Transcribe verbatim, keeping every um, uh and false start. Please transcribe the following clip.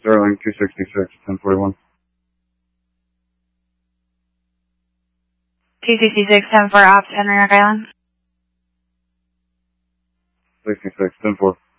Sterling, two sixty-six, ten forty-one. two sixty-six, ten four, ops, Henry Rock Island. sixty-six, ten four.